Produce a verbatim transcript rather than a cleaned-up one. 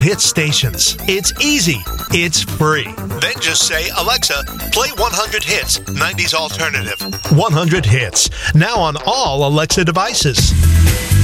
hit stations. It's easy. It's free. Then just say, Alexa, play one hundred hits, nineties alternative. one hundred hits. Now on all Alexa devices.